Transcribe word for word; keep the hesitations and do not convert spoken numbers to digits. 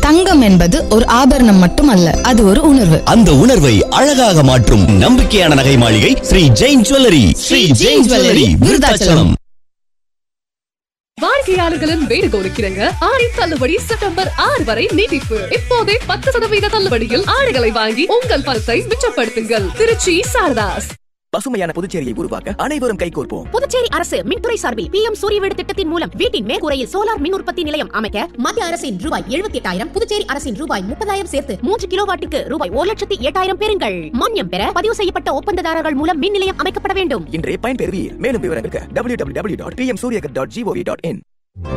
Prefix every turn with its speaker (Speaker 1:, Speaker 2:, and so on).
Speaker 1: தங்கம் என்பது ஒரு ஆபரணம் மட்டுமல்ல, அது ஒரு உணர்வு.
Speaker 2: அந்த உணர்வை அழகாக மாற்றும் நம்பிக்கையான நகை மாளிகை ஸ்ரீ ஜெயின் ஜுவல்லரி. ஸ்ரீ ஜெயின் ஜுவல்லரி, விருதாச்சலம்.
Speaker 3: வாடிக்கையாளர்களின் வேண்டுகோளுக்கிறங்க ஆடி தள்ளுபடி செப்டம்பர் ஆறு வரை நீட்டிப்பு. இப்போதே பத்து சதவீத தள்ளுபடியில் ஆடைகளை வாங்கி உங்கள் பணத்தை மிச்சப்படுத்துங்கள். திருச்சி சாரதாஸ்.
Speaker 4: பசுமையான புதுச்சேரியை உருவாக்க அனைவரும் கைகோர்ப்போம்.
Speaker 5: புதுச்சேரி அரசு மின்துறை சார்பில் பி எம் சூரிய வீடு திட்டத்தின் மூலம் வீட்டின் மேற்கூரையில் சோலார் மின் உற்பத்தி நிலையம் அமைக்க மத்திய அரசின் ரூபாய் எழுபத்தி எட்டாயிரம், புதுச்சேரி அரசின் ரூபாய் முப்பதாயிரம் சேர்த்து மூன்று கிலோவாட்டுக்கு ரூபாய் ஒரு லட்சத்தி எட்டாயிரம் பெறுங்கள். மானியம் பெற பதிவு செய்யப்பட்ட ஒப்பந்ததாரர்கள் மூலம் மின் நிலையம் அமைக்கப்பட வேண்டும்.
Speaker 4: இன்றைய பயன்பெறுவீர். மேலும் விவரங்களுக்கு W W W dot B M Surya Ghar dot gov dot in.